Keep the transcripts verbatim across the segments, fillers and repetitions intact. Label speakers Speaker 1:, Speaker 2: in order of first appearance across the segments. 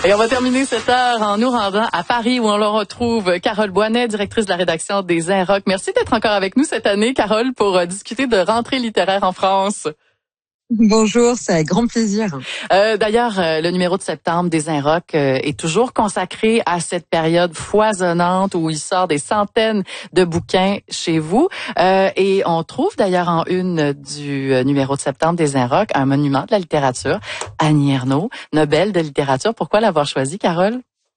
Speaker 1: Et on va terminer cette heure en nous rendant à Paris où on le retrouve Carole Boinet, directrice de la rédaction des Inrocks. Merci d'être encore avec nous cette année, Carole, pour euh, discuter de rentrée littéraire en France.
Speaker 2: Bonjour, c'est avec grand plaisir.
Speaker 1: Euh, d'ailleurs, euh, le numéro de septembre des Inrocks euh, est toujours consacré à cette période foisonnante où il sort des centaines de bouquins chez vous. Euh, et on trouve d'ailleurs en une du euh, numéro de septembre des Inrocks un monument de la littérature, Annie Ernaux, Nobel de littérature. Pourquoi l'avoir choisi, Carole?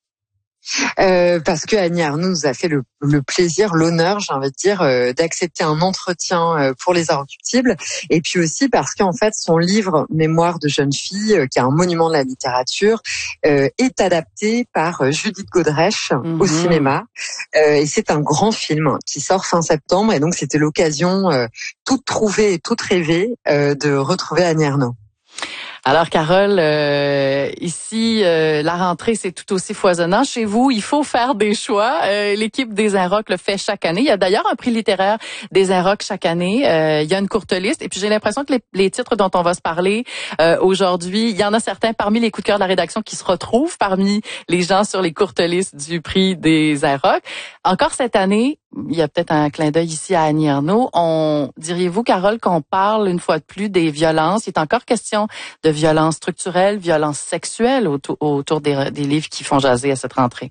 Speaker 2: Euh, parce que Annie Ernaux nous a fait le, le plaisir, l'honneur, j'ai envie de dire, euh, d'accepter un entretien euh, pour les Inrecuptibles. Et puis aussi parce qu'en fait, son livre Mémoire de jeune fille, euh, qui est un monument de la littérature, euh, est adapté par euh, Judith Godrèche mm-hmm. au cinéma. Euh, et c'est un grand film qui sort fin septembre. Et donc, c'était l'occasion euh, toute trouvée et toute rêvée euh, de retrouver Annie Ernaux.
Speaker 1: Alors, Carole, euh, ici, euh, la rentrée, c'est tout aussi foisonnant. Chez vous, il faut faire des choix. Euh, l'équipe des Inrocks le fait chaque année. Il y a d'ailleurs un prix littéraire des Inrocks chaque année. Euh, il y a une courte liste. Et puis, j'ai l'impression que les, les titres dont on va se parler euh, aujourd'hui, il y en a certains parmi les coups de cœur de la rédaction qui se retrouvent parmi les gens sur les courtes listes du prix des Inrocks. Encore cette année, il y a peut-être un clin d'œil ici à Annie Ernaux. On, diriez-vous, Carole, qu'on parle une fois de plus des violences? Il est encore question de violences structurelles, violences sexuelles autour, autour des, des livres qui font jaser à cette rentrée.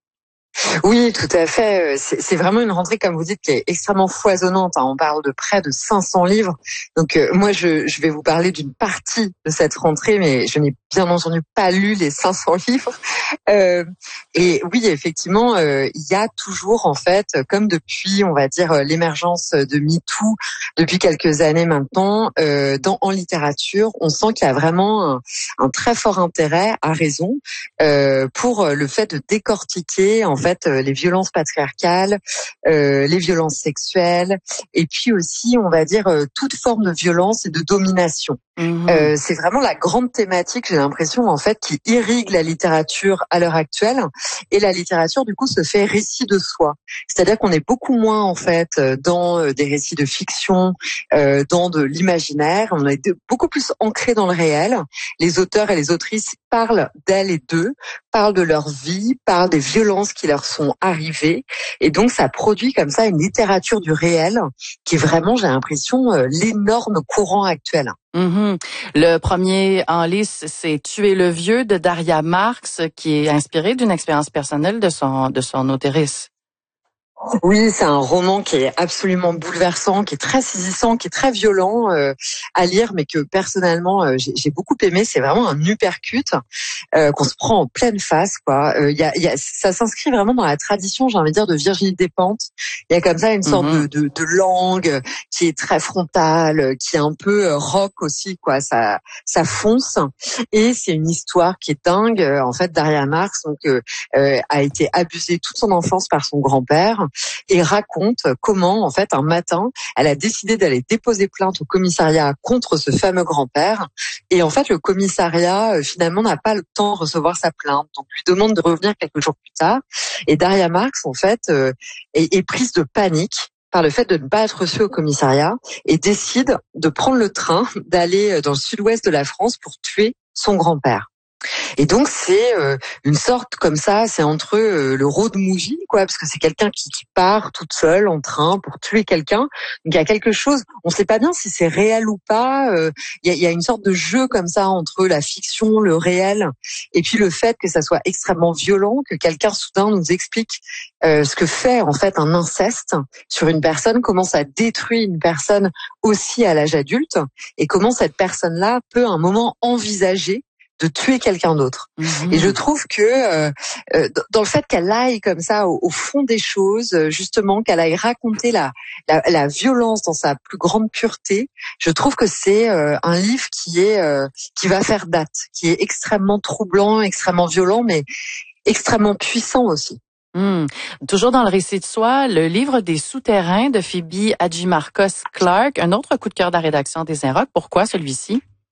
Speaker 2: Oui, tout à fait. C'est, c'est vraiment une rentrée, comme vous dites, qui est extrêmement foisonnante. On parle de près de cinq cents livres. Donc euh, moi, je, je vais vous parler d'une partie de cette rentrée, mais je n'ai bien entendu pas lu les cinq cents livres. Euh, et oui, effectivement, euh, il y a toujours, en fait, comme depuis, on va dire, l'émergence de MeToo depuis quelques années maintenant, euh, dans en littérature, on sent qu'il y a vraiment un, un très fort intérêt, à raison, euh, pour le fait de décortiquer, en fait, fait les violences patriarcales, euh, les violences sexuelles, et puis aussi, on va dire, euh, toute forme de violence et de domination. Mmh. Euh, c'est vraiment la grande thématique, j'ai l'impression, en fait, qui irrigue la littérature à l'heure actuelle. Et la littérature, du coup, se fait récit de soi. C'est-à-dire qu'on est beaucoup moins, en fait, dans des récits de fiction, euh, dans de l'imaginaire. On est beaucoup plus ancré dans le réel. Les auteurs et les autrices parlent d'elles et d'eux, parlent de leur vie, parlent des violences qui leur sont arrivées. Et donc, ça produit comme ça une littérature du réel qui est vraiment, j'ai l'impression, euh, l'énorme courant actuel.
Speaker 1: Mm-hmm. Le premier en liste, c'est Tuer le vieux de Daria Marx, qui est inspiré d'une expérience personnelle de son de son autrice.
Speaker 2: Oui, c'est un roman qui est absolument bouleversant, qui est très saisissant, qui est très violent euh, à lire, mais que personnellement euh, j'ai, j'ai beaucoup aimé. C'est vraiment un uppercut euh, qu'on se prend en pleine face, quoi. Euh, y a, y a, ça s'inscrit vraiment dans la tradition, j'ai envie de dire, de Virginie Despentes. Il y a comme ça une sorte mm-hmm. de, de, de langue qui est très frontale, qui est un peu rock aussi, quoi. Ça, ça fonce. Et c'est une histoire qui est dingue. En fait, Daria Marx donc euh, a été abusée toute son enfance par son grand-père. Et raconte comment, en fait, un matin, elle a décidé d'aller déposer plainte au commissariat contre ce fameux grand-père. Et en fait, le commissariat, finalement, n'a pas le temps de recevoir sa plainte. Donc, lui demande de revenir quelques jours plus tard. Et Daria Marx, en fait, euh, est, est prise de panique par le fait de ne pas être reçue au commissariat et décide de prendre le train, d'aller dans le sud-ouest de la France pour tuer son grand-père. Et donc c'est euh, une sorte comme ça, c'est entre euh, le road movie, quoi, parce que c'est quelqu'un qui, qui part toute seule en train pour tuer quelqu'un. Donc il y a quelque chose, on ne sait pas bien si c'est réel ou pas. Euh, il, y a, il y a une sorte de jeu comme ça entre la fiction, le réel, et puis le fait que ça soit extrêmement violent, que quelqu'un soudain nous explique euh, ce que fait en fait un inceste sur une personne, comment ça détruit une personne aussi à l'âge adulte, et comment cette personne-là peut à un moment envisager de tuer quelqu'un d'autre. Mmh. Et je trouve que euh, dans le fait qu'elle aille comme ça au, au fond des choses, justement, qu'elle aille raconter la, la, la violence dans sa plus grande pureté, je trouve que c'est euh, un livre qui est euh, qui va faire date, qui est extrêmement troublant, extrêmement violent, mais extrêmement puissant aussi.
Speaker 1: Mmh. Toujours dans le récit de soi, le livre des souterrains de Phoebe Hadjimarkos Clarke, un autre coup de cœur de la rédaction des Inrocks. Pourquoi celui-ci?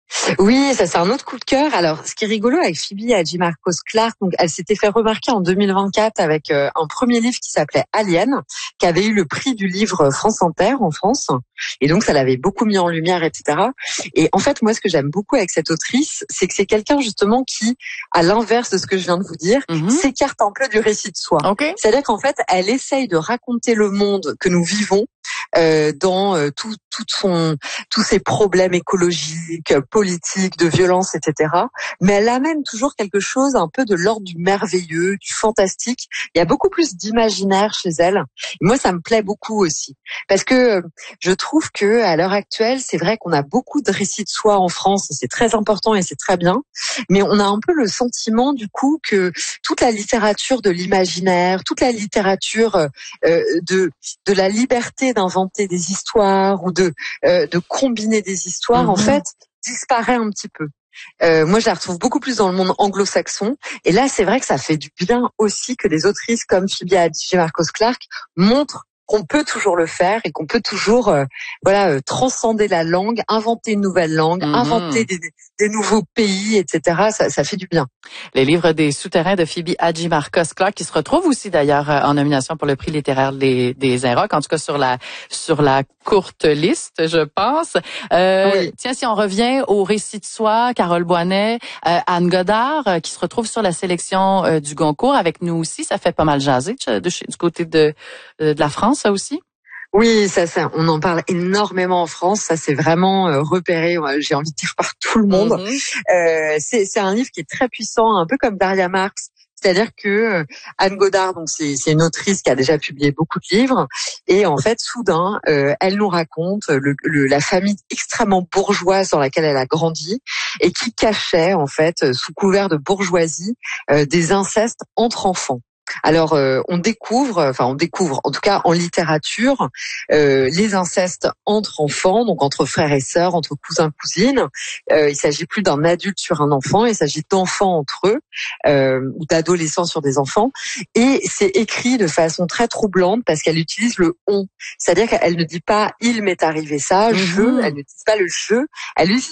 Speaker 2: Oui, ça c'est un autre coup de cœur. Alors, ce qui est rigolo avec Phoebe Hadjimarkos-Clarke, donc elle s'était fait remarquer en deux mille vingt-quatre avec euh, un premier livre qui s'appelait Alien, qui avait eu le prix du livre France Inter en France, et donc ça l'avait beaucoup mis en lumière, et cetera. Et en fait, moi, ce que j'aime beaucoup avec cette autrice, c'est que c'est quelqu'un justement qui, à l'inverse de ce que je viens de vous dire, mm-hmm. s'écarte un peu du récit de soi.
Speaker 1: Okay.
Speaker 2: C'est-à-dire qu'en fait, elle essaye de raconter le monde que nous vivons euh, dans euh, tout, tout son, tous ses problèmes écologiques, politiques, de violence, et cetera. Mais elle amène toujours quelque chose un peu de l'ordre du merveilleux, du fantastique. Il y a beaucoup plus d'imaginaire chez elle. Et moi, ça me plaît beaucoup aussi, parce que je trouve que à l'heure actuelle, c'est vrai qu'on a beaucoup de récits de soi en France, et c'est très important et c'est très bien. Mais on a un peu le sentiment, du coup, que toute la littérature de l'imaginaire, toute la littérature euh, de de la liberté d'inventer des histoires ou de euh, de combiner des histoires, mmh. en fait, disparaît un petit peu. Euh, moi, je la retrouve beaucoup plus dans le monde anglo-saxon. Et là, c'est vrai que ça fait du bien aussi que des autrices comme Phoebe Hadjimarkos-Clarke montrent qu'on peut toujours le faire et qu'on peut toujours euh, voilà euh, transcender la langue, inventer une nouvelle langue, mmh. inventer des, des nouveaux pays, et cetera. Ça, ça fait du bien.
Speaker 1: Les livres des souterrains de Phoebe Hadjimarkos-Clarke, qui se retrouvent aussi d'ailleurs en nomination pour le prix littéraire des, des Inrocks, en tout cas sur la sur la courte liste, je pense. Euh, oui. Tiens, si on revient au récit de soi, Carole Boinet, euh, Anne Godard, euh, qui se retrouve sur la sélection euh, du Goncourt avec nous aussi, ça fait pas mal jaser de, de, du côté de, de la France, ça aussi?
Speaker 2: Oui, ça, ça, on en parle énormément en France. Ça, c'est vraiment euh, repéré. J'ai envie de dire par tout le monde. Mm-hmm. Euh, c'est, c'est un livre qui est très puissant, un peu comme Daria Marx. C'est-à-dire que euh, Anne Godard, donc c'est, c'est une autrice qui a déjà publié beaucoup de livres, et en fait, soudain, euh, elle nous raconte le, le, la famille extrêmement bourgeoise dans laquelle elle a grandi et qui cachait, en fait, sous couvert de bourgeoisie, euh, des incestes entre enfants. Alors, euh, on découvre, enfin, on découvre, en tout cas en littérature, euh, les incestes entre enfants, donc entre frères et sœurs, entre cousins cousines. Euh, il s'agit plus d'un adulte sur un enfant, il s'agit d'enfants entre eux euh, ou d'adolescents sur des enfants. Et c'est écrit de façon très troublante parce qu'elle utilise le on, c'est-à-dire qu'elle ne dit pas il m'est arrivé ça, je, elle ne dit pas le je, elle utilise